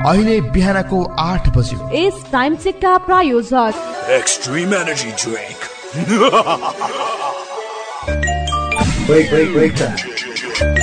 अहिले बिहानको 8 बज्यो। यस टाइम चेकका प्रायोजक extreme energy drink. Break time.